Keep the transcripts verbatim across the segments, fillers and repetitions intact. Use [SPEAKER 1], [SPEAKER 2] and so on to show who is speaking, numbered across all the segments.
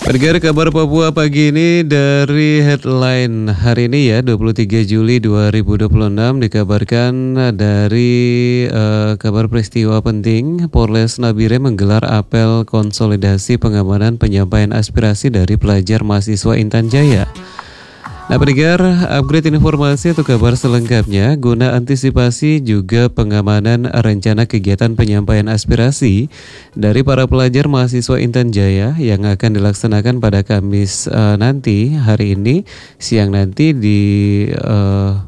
[SPEAKER 1] Pendengar kabar Papua pagi ini dari headline hari ini ya dua puluh tiga Juli dua ribu dua puluh enam dikabarkan dari uh, kabar peristiwa penting Polres Nabire menggelar apel konsolidasi pengamanan penyampaian aspirasi dari pelajar mahasiswa Intan Jaya. Nah pendengar, upgrade informasi atau kabar selengkapnya guna antisipasi juga pengamanan rencana kegiatan penyampaian aspirasi dari para pelajar mahasiswa Intan Jaya yang akan dilaksanakan pada Kamis uh, nanti, hari ini, siang nanti di uh,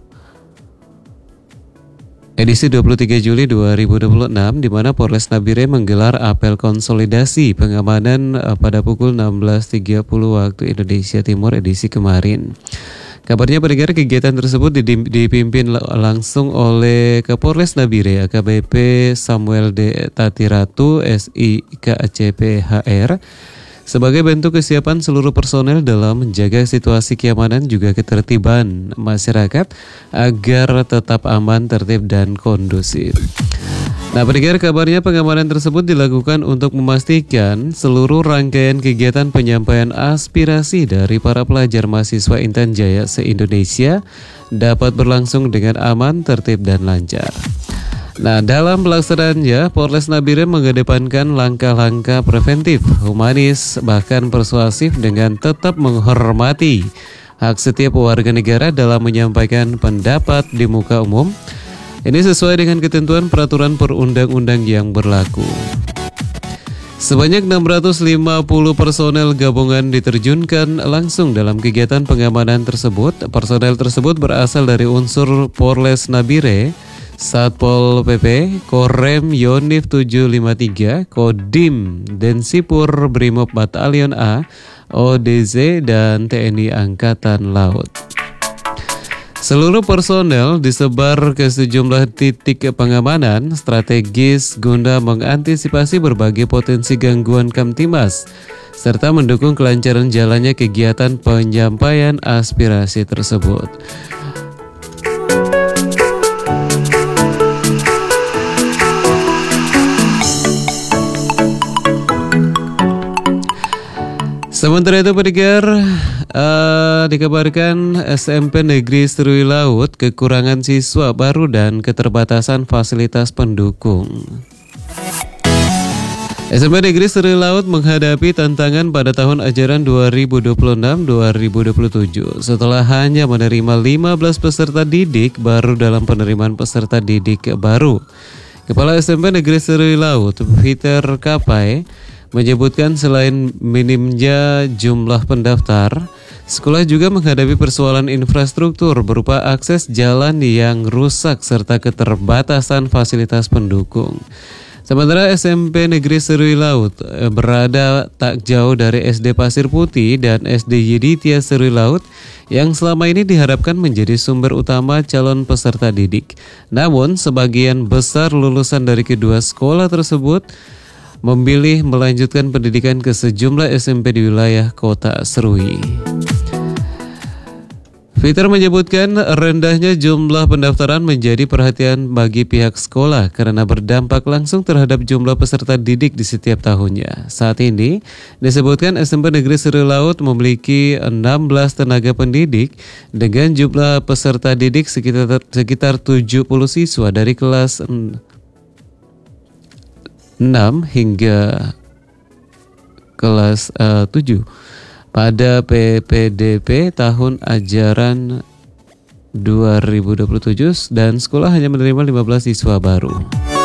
[SPEAKER 1] edisi dua puluh tiga Juli dua ribu dua puluh enam, di mana Polres Nabire menggelar apel konsolidasi pengamanan uh, pada pukul enam belas tiga puluh waktu Indonesia Timur edisi kemarin. Kabarnya pendengar kegiatan tersebut dipimpin langsung oleh Kapolres Nabire A K B P Samuel D. Tatiratu S I K C P H R sebagai bentuk kesiapan seluruh personel dalam menjaga situasi keamanan juga ketertiban masyarakat agar tetap aman, tertib, dan kondusif. Nah pendengar, kabarnya pengamanan tersebut dilakukan untuk memastikan seluruh rangkaian kegiatan penyampaian aspirasi dari para pelajar mahasiswa Intan Jaya se-Indonesia dapat berlangsung dengan aman, tertib, dan lancar. Nah, dalam pelaksanaannya, Polres Nabire mengedepankan langkah-langkah preventif, humanis, bahkan persuasif dengan tetap menghormati hak setiap warga negara dalam menyampaikan pendapat di muka umum. Ini sesuai dengan ketentuan peraturan perundang-undang yang berlaku. Sebanyak enam ratus lima puluh personel gabungan diterjunkan langsung dalam kegiatan pengamanan tersebut. Personel tersebut berasal dari unsur Polres Nabire, Satpol P P, Korem Yonif tujuh lima tiga, Kodim Densipur Brimob Batalion A, O D Z, dan T N I Angkatan Laut. Seluruh personel disebar ke sejumlah titik pengamanan strategis guna mengantisipasi berbagai potensi gangguan Kamtimas serta mendukung kelancaran jalannya kegiatan penyampaian aspirasi tersebut. Sementara itu pendengar, uh, dikabarkan S M P Negeri Serui Laut kekurangan siswa baru dan keterbatasan fasilitas pendukung. S M P Negeri Serui Laut menghadapi tantangan pada tahun ajaran dua ribu dua puluh enam dua ribu dua puluh tujuh setelah hanya menerima lima belas peserta didik baru dalam penerimaan peserta didik baru. Kepala S M P Negeri Serui Laut, Peter Kapai, menyebutkan selain minimnya jumlah pendaftar, sekolah juga menghadapi persoalan infrastruktur berupa akses jalan yang rusak serta keterbatasan fasilitas pendukung. Sementara S M P Negeri Serui Laut berada tak jauh dari S D Pasir Putih dan S D Yeditia Serui Laut yang selama ini diharapkan menjadi sumber utama calon peserta didik. Namun sebagian besar lulusan dari kedua sekolah tersebut memilih melanjutkan pendidikan ke sejumlah S M P di wilayah kota Serui. Peter menyebutkan rendahnya jumlah pendaftaran menjadi perhatian bagi pihak sekolah karena berdampak langsung terhadap jumlah peserta didik di setiap tahunnya. Saat ini disebutkan S M P Negeri Serui Laut memiliki enam belas tenaga pendidik dengan jumlah peserta didik sekitar sekitar tujuh puluh siswa dari kelas enam hingga kelas uh, tujuh pada P P D P tahun ajaran dua ribu dua puluh tujuh dan sekolah hanya menerima lima belas siswa baru.